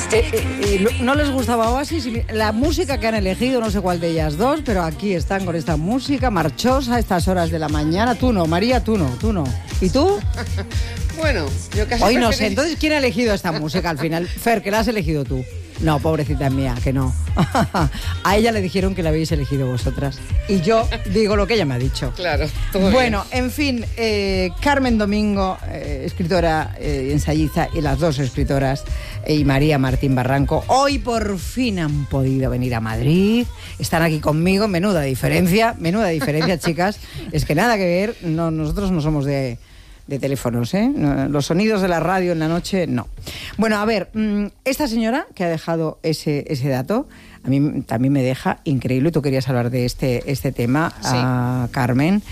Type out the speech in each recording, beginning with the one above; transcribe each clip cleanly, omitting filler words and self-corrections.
No les gustaba Oasis y la música que han elegido, no sé cuál de ellas dos, pero aquí están con esta música marchosa a estas horas de la mañana. Tú no, María, tú no. ¿Y tú? Bueno, yo casi... Hoy no sé, entonces, ¿quién ha elegido esta música al final? Fer, que la has elegido tú. No, pobrecita mía, que no. A ella le dijeron que la habéis elegido vosotras. Y yo digo lo que ella me ha dicho. Claro, todo bueno, bien. en fin, Carmen Domingo, escritora y ensayista, y las dos escritoras, y María Martín Barranco, hoy por fin han podido venir a Madrid. Están aquí conmigo, menuda diferencia, chicas. Es que nada que ver, no, nosotros no somos de teléfonos, ¿eh? Los sonidos de la radio en la noche, no. Bueno, a ver, esta señora que ha dejado ese dato, a mí también me deja increíble. Tú querías hablar de este tema, sí. Carmen.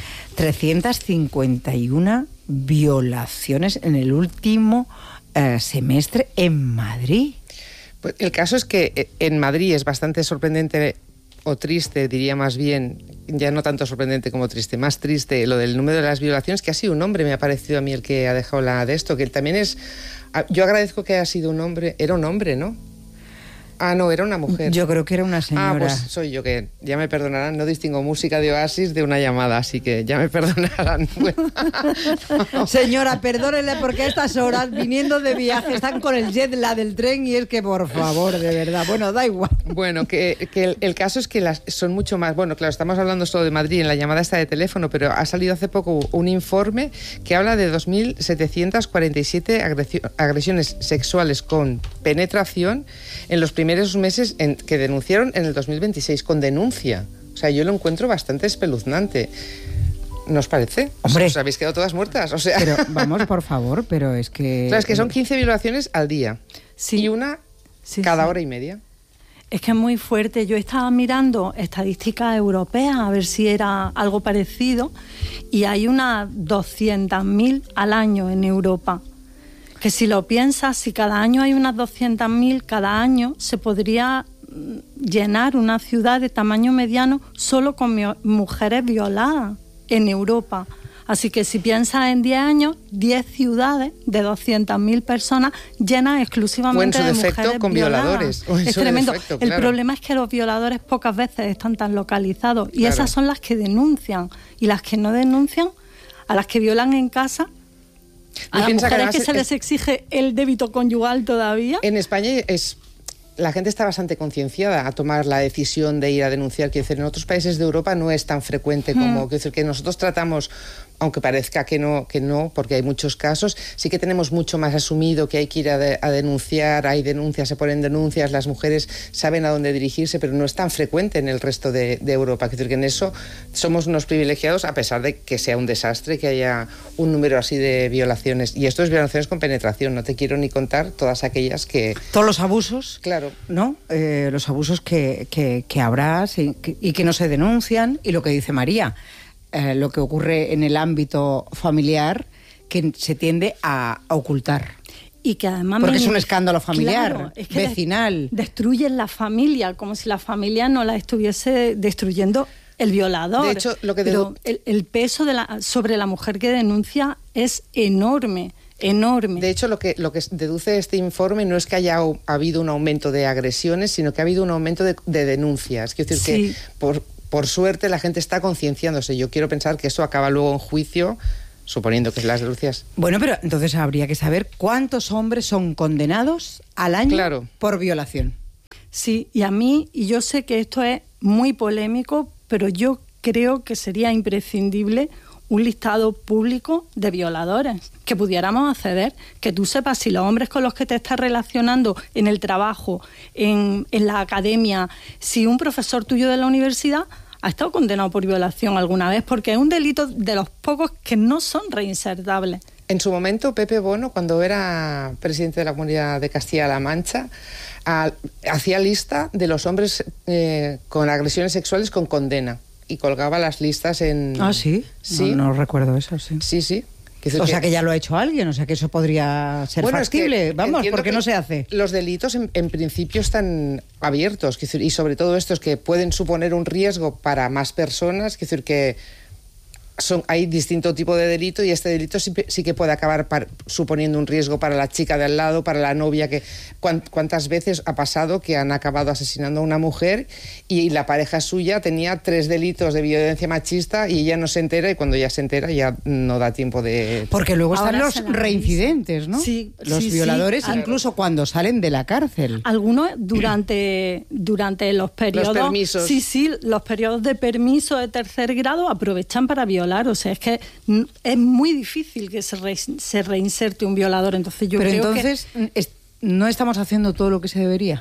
351 violaciones en el último semestre en Madrid. Pues el caso es que en Madrid es bastante sorprendente, o triste, diría más bien, ya no tanto sorprendente como triste, más triste lo del número de las violaciones, que ha sido un hombre, me ha parecido a mí el que ha dejado la de esto, que también es... Yo agradezco que haya sido un hombre, era un hombre, ¿no? Ah, no, era una mujer. Yo creo que era una señora. Ah, pues soy yo, que ya me perdonarán, no distingo música de Oasis de una llamada, así que ya me perdonarán. No. Señora, perdónenle porque a estas horas, viniendo de viaje, están con el jet lag del tren y es que, por favor, de verdad, bueno, da igual. Bueno, que el caso es que son mucho más... Bueno, claro, estamos hablando solo de Madrid en la llamada esta de teléfono, pero ha salido hace poco un informe que habla de 2.747 agresiones sexuales con penetración en los primeros meses que denunciaron en el 2026, con denuncia. O sea, yo lo encuentro bastante espeluznante. ¿No os parece? Hombre. ¿Os habéis quedado todas muertas? O sea... Pero, vamos, por favor, pero es que... Claro, es que son 15 violaciones al día. Sí. Y una cada hora y media. Es que es muy fuerte. Yo estaba mirando estadísticas europeas a ver si era algo parecido y hay unas 200.000 al año en Europa. Que si lo piensas, si cada año hay unas 200.000, cada año se podría llenar una ciudad de tamaño mediano solo con mujeres violadas en Europa. Así que si piensas en 10 años, 10 ciudades de 200.000 personas llenas exclusivamente de mujeres con violadas. violadores. Es tremendo. Defecto, El claro. problema es que los violadores pocas veces están tan localizados y Claro. esas son las que denuncian. Y las que no denuncian, a las que violan en casa, a las mujeres que se les exige el débito conyugal todavía. En España la gente está bastante concienciada a tomar la decisión de ir a denunciar. Quiero decir, en otros países de Europa no es tan frecuente como... Quiero decir, que nosotros tratamos, aunque parezca que no, porque hay muchos casos, sí que tenemos mucho más asumido que hay que ir a denunciar, hay denuncias, se ponen denuncias, las mujeres saben a dónde dirigirse, pero no es tan frecuente en el resto de Europa. Quiero decir, que en eso somos unos privilegiados, a pesar de que sea un desastre que haya un número así de violaciones. Y esto es violaciones con penetración, no te quiero ni contar todas aquellas que... Todos los abusos, claro, ¿no? Los abusos que habrá y que no se denuncian, y lo que dice María, lo que ocurre en el ámbito familiar que se tiende a ocultar. Y que además... Porque es un escándalo familiar, claro, es que vecinal. Destruyen la familia, como si la familia no la estuviese destruyendo el violador. De hecho, pero el peso sobre la mujer que denuncia es enorme. Enorme. De hecho, lo que deduce este informe no es que haya habido un aumento de agresiones, sino que ha habido un aumento de denuncias. Quiero decir, sí, que por suerte la gente está concienciándose. Yo quiero pensar que eso acaba luego en juicio, suponiendo que las denuncias... Bueno, pero entonces habría que saber cuántos hombres son condenados al año por violación. Sí, y yo sé que esto es muy polémico, pero yo creo que sería imprescindible un listado público de violadores, que pudiéramos acceder, que tú sepas si los hombres con los que te estás relacionando en el trabajo, en la academia, si un profesor tuyo de la universidad ha estado condenado por violación alguna vez, porque es un delito de los pocos que no son reinsertables. En su momento, Pepe Bono, cuando era presidente de la Comunidad de Castilla-La Mancha, hacía lista de los hombres con agresiones sexuales con condena. Y colgaba las listas en... ¿Ah, sí? Sí. No recuerdo eso, sí. Sí, sí. O sea, que ya lo ha hecho alguien, o sea, que eso podría ser factible. Vamos, porque no se hace. Los delitos en principio están abiertos, y sobre todo estos que pueden suponer un riesgo para más personas, que hay distinto tipo de delito y este delito sí que puede acabar suponiendo un riesgo para la chica de al lado, para la novia. ¿Cuántas veces ha pasado que han acabado asesinando a una mujer y la pareja suya tenía 3 delitos de violencia machista y ella no se entera, y cuando ya se entera ya no da tiempo de... Porque luego están los reincidentes, ¿no? Sí, los violadores, incluso cuando salen de la cárcel. Algunos durante los periodos... Los permisos. Sí, los periodos de permiso de tercer grado aprovechan para violar. O sea, es que es muy difícil que se reinserte un violador. Entonces yo creo que... ¿no estamos haciendo todo lo que se debería?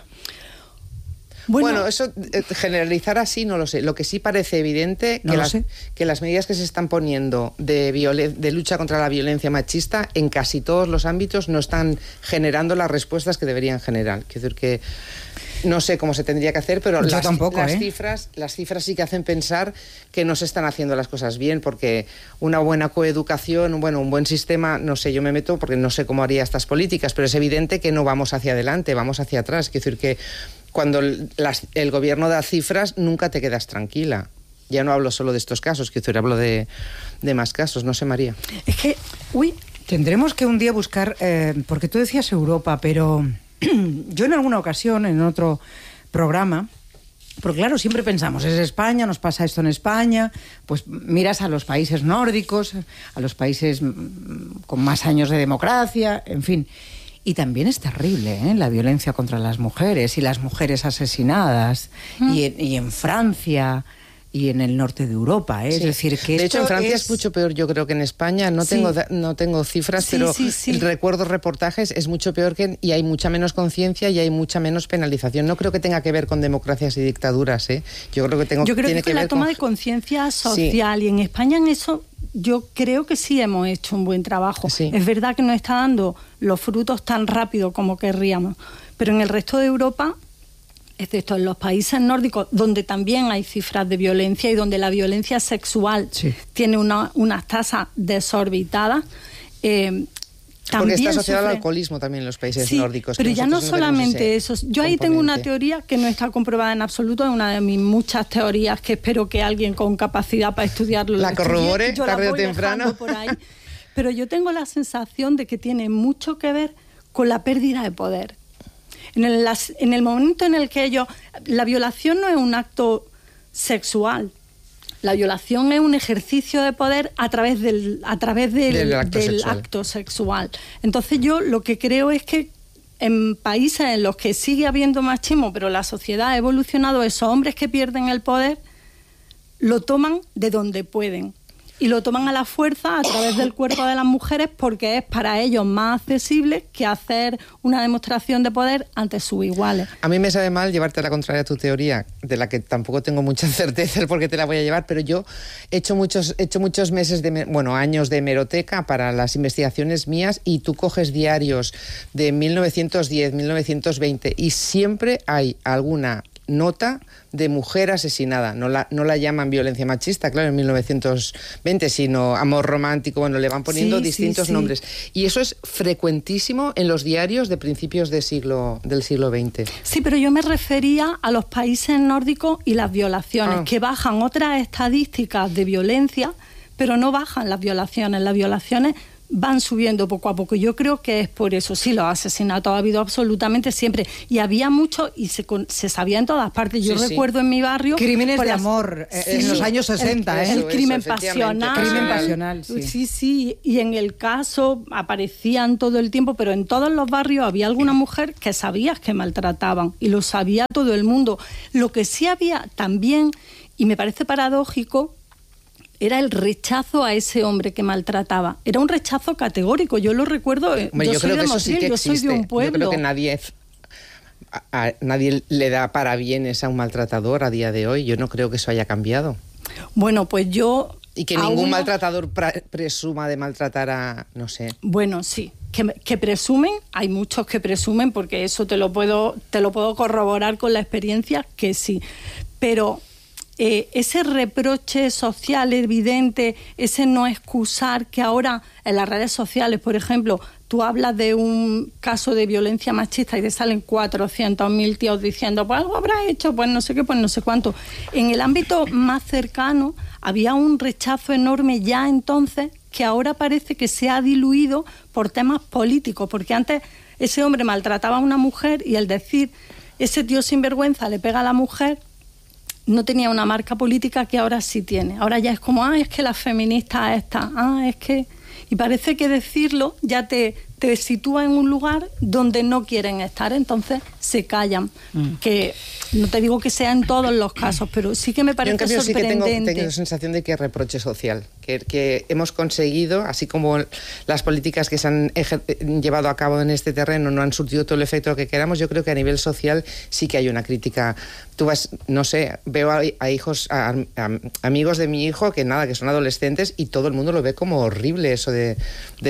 Bueno, eso generalizar así no lo sé. Lo que sí parece evidente que las medidas que se están poniendo de lucha contra la violencia machista en casi todos los ámbitos no están generando las respuestas que deberían generar. Quiero decir que no sé cómo se tendría que hacer, pero las cifras sí que hacen pensar que no se están haciendo las cosas bien, porque una buena coeducación, un buen sistema, no sé, yo me meto porque no sé cómo haría estas políticas, pero es evidente que no vamos hacia adelante, vamos hacia atrás. Quiero decir que cuando el gobierno da cifras, nunca te quedas tranquila. Ya no hablo solo de estos casos, quiero decir, hablo de más casos. No sé, María. Es que, tendremos que un día buscar, porque tú decías Europa, pero yo en alguna ocasión, en otro programa, porque claro, siempre pensamos, es España, nos pasa esto en España, pues miras a los países nórdicos, a los países con más años de democracia, en fin. Y también es terrible, la violencia contra las mujeres y las mujeres asesinadas, y en Francia y en el norte de Europa, ¿eh? Sí. Es decir, que de hecho en Francia es mucho peor, yo creo, que en España. No tengo cifras, pero recuerdo reportajes, es mucho peor y hay mucha menos conciencia y hay mucha menos penalización. No creo que tenga que ver con democracias y dictaduras, ¿eh? Yo creo que tiene que ver la toma con de conciencia social, y en España en eso yo creo que sí hemos hecho un buen trabajo. Sí. Es verdad que no está dando los frutos tan rápido como querríamos, pero en el resto de Europa, excepto en los países nórdicos, donde también hay cifras de violencia y donde la violencia sexual tiene unas tasas desorbitadas, porque está asociado al alcoholismo también en los países nórdicos. Pero ya no solamente eso. Yo ahí tengo una teoría que no está comprobada en absoluto, es una de mis muchas teorías que espero que alguien con capacidad para estudiarlo la corrobore tarde o temprano. Por ahí. Pero yo tengo la sensación de que tiene mucho que ver con la pérdida de poder. En el momento en el que la violación no es un acto sexual. La violación es un ejercicio de poder a través del acto sexual. Entonces yo lo que creo es que en países en los que sigue habiendo machismo, pero la sociedad ha evolucionado, esos hombres que pierden el poder lo toman de donde pueden. Y lo toman a la fuerza a través del cuerpo de las mujeres, porque es para ellos más accesible que hacer una demostración de poder ante sus iguales. A mí me sabe mal llevarte a la contraria a tu teoría, de la que tampoco tengo mucha certeza porque te la voy a llevar, pero yo he hecho muchos meses años de hemeroteca para las investigaciones mías, y tú coges diarios de 1910, 1920 y siempre hay alguna nota de mujer asesinada. No la llaman violencia machista, claro, en 1920, sino amor romántico. Le van poniendo distintos nombres. Y eso es frecuentísimo en los diarios de principios del siglo XX. Sí, pero yo me refería a los países nórdicos y las violaciones, que bajan otras estadísticas de violencia, pero no bajan las violaciones. Las violaciones van subiendo poco a poco. Yo creo que es por eso. Sí, los asesinatos ha habido absolutamente siempre. Y había mucho, y se sabía en todas partes. Yo recuerdo en mi barrio... Crímenes de amor, en los años 60. El crimen pasional. Crimen pasional, sí. Y en el caso aparecían todo el tiempo, pero en todos los barrios había alguna mujer que sabías que maltrataban. Y lo sabía todo el mundo. Lo que sí había también, y me parece paradójico, era el rechazo a ese hombre que maltrataba. Era un rechazo categórico, yo lo recuerdo. Yo creo que eso sí que existe. Yo soy de un pueblo. Yo creo que nadie le da parabienes a un maltratador a día de hoy. Yo no creo que eso haya cambiado. Bueno, pues yo... Y que ningún maltratador presuma de maltratar a... no sé. Bueno, sí. Que presumen, hay muchos que presumen, porque eso te lo puedo corroborar con la experiencia, que sí. Pero... ese reproche social evidente, ese no excusar, que ahora en las redes sociales, por ejemplo, tú hablas de un caso de violencia machista y te salen 400.000 tíos diciendo, pues algo habrá hecho, pues no sé qué, pues no sé cuánto. En el ámbito más cercano había un rechazo enorme ya entonces, que ahora parece que se ha diluido por temas políticos, porque antes ese hombre maltrataba a una mujer y el decir, ese tío sinvergüenza le pega a la mujer, no tenía una marca política que ahora sí tiene. Ahora ya es como, es que la feminista está, es que... Y parece que decirlo ya te sitúa en un lugar donde no quieren estar, entonces se callan. Que no te digo que sea en todos los casos, pero sí que me parece sorprendente. Yo en cambio sí que tengo la sensación de que es reproche social, que hemos conseguido, así como las políticas que se han llevado a cabo en este terreno no han surtido todo el efecto que queramos, yo creo que a nivel social sí que hay una crítica. Tú vas, no sé, veo a hijos, a amigos de mi hijo que son adolescentes y todo el mundo lo ve como horrible eso de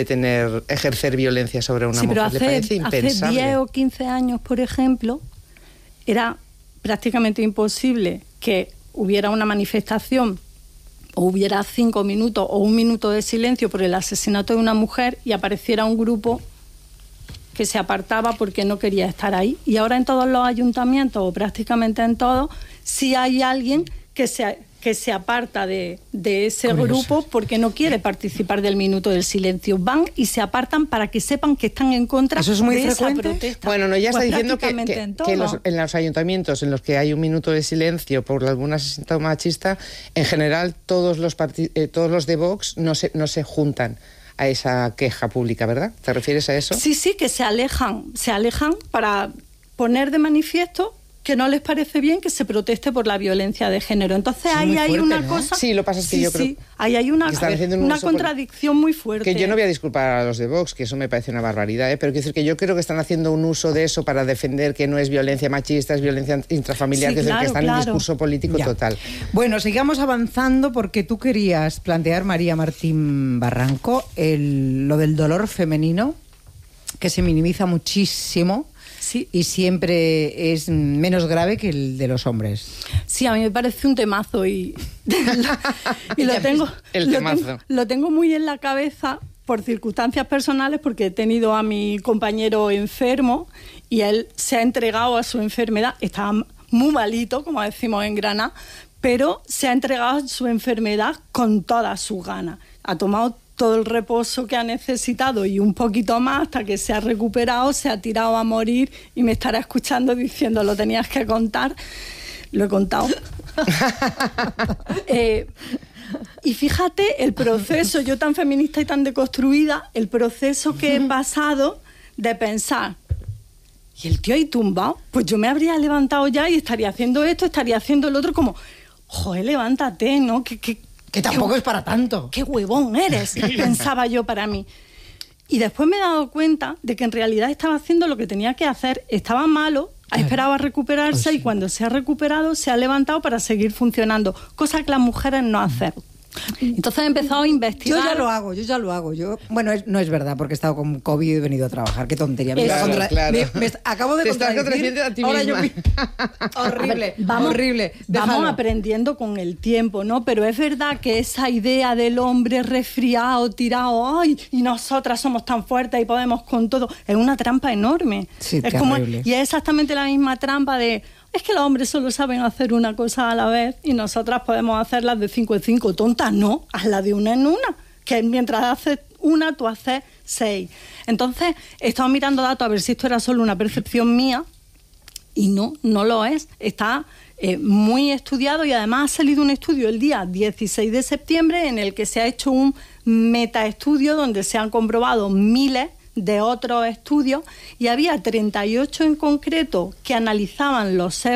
ejercer violencia sobre una mujer. Pero le parece impensable. Hace 10 o 15 años, por ejemplo, era prácticamente imposible que hubiera una manifestación o hubiera 5 minutos o 1 minuto de silencio por el asesinato de una mujer y apareciera un grupo que se apartaba porque no quería estar ahí. Y ahora en todos los ayuntamientos, o prácticamente en todos, sí hay alguien que se aparta de ese grupo porque no quiere participar del minuto del silencio. Van y se apartan para que sepan que están en contra ¿Eso es muy de frecuente? esa protesta. Bueno, no, ya está diciendo que en los ayuntamientos en los que hay 1 minuto de silencio por algún asesinato machista, en general todos los de Vox no se juntan a esa queja pública, ¿verdad? ¿Te refieres a eso? Sí, que se alejan para poner de manifiesto que no les parece bien que se proteste por la violencia de género. Entonces ahí hay una cosa... Sí, lo que pasa es que yo creo... ahí hay una contradicción muy fuerte. Que yo no voy a disculpar a los de Vox, que eso me parece una barbaridad, pero quiero decir que yo creo que están haciendo un uso de eso para defender que no es violencia machista, es violencia intrafamiliar, que está en un discurso político total. Bueno, sigamos avanzando porque tú querías plantear, María Martín Barranco, lo del dolor femenino, que se minimiza muchísimo. Sí. Y siempre es menos grave que el de los hombres. Sí, a mí me parece un temazo y lo tengo muy en la cabeza por circunstancias personales, porque he tenido a mi compañero enfermo y él se ha entregado a su enfermedad. Estaba muy malito, como decimos en Granada, pero se ha entregado a su enfermedad con todas sus ganas. Ha tomado todo el reposo que ha necesitado y un poquito más hasta que se ha recuperado, se ha tirado a morir y me estará escuchando diciendo, lo tenías que contar. Lo he contado. Y fíjate el proceso, yo tan feminista y tan deconstruida, el proceso que he pasado de pensar, ¿y el tío ahí tumbado? Pues yo me habría levantado ya y estaría haciendo esto, estaría haciendo el otro, como, joder, levántate, ¿no? Que tampoco es para tanto. ¡Qué huevón eres! Pensaba yo para mí. Y después me he dado cuenta de que en realidad estaba haciendo lo que tenía que hacer. Estaba malo, ha esperado a recuperarse y cuando se ha recuperado se ha levantado para seguir funcionando. Cosa que las mujeres no hacen. Entonces he empezado a investigar. Yo ya lo hago. Bueno, no es verdad, porque he estado con COVID y he venido a trabajar. Qué tontería. Acabo de contradecir a ti ahora misma. Horrible, horrible. Vamos aprendiendo con el tiempo, ¿no? Pero es verdad que esa idea del hombre resfriado, tirado, ¡ay! Y nosotras somos tan fuertes y podemos con todo, es una trampa enorme. Sí, es y es exactamente la misma trampa de... Es que los hombres solo saben hacer una cosa a la vez y nosotras podemos hacerlas de 5 en 5. Tontas, no, hazla de una en una. Que mientras haces una, tú haces 6. Entonces, he estado mirando datos a ver si esto era solo una percepción mía y no lo es. Está muy estudiado y además ha salido un estudio el día 16 de septiembre en el que se ha hecho un metaestudio donde se han comprobado miles de otros estudios y había 38 en concreto que analizaban los